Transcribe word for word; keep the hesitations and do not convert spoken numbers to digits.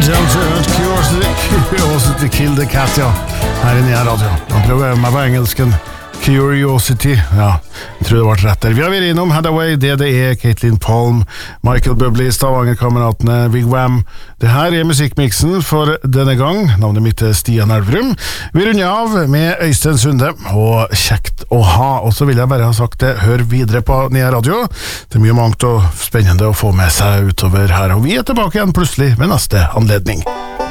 Curiosity Kill the Cat, ja. Her i Nya Radio. Jeg prøver å øve meg på engelsken. Curiosity, ja. Jeg tror det var rett der. Vi har vært innom Hathaway, D D E, Caitlin Palm, Michael Bublé, Stavanger-kameratene, Big Wham. Det her er musikkmiksen for denne gang. Navnet mitt er Stian Elvrum. Vi runder av med Øystein Sunde, og kjekt å ha. Og så vil jeg bare ha sagt det, hør videre på Nya Radio. Det er mye mangt og spennende å få med seg utover her, og vi er tilbake igjen plutselig ved neste anledning.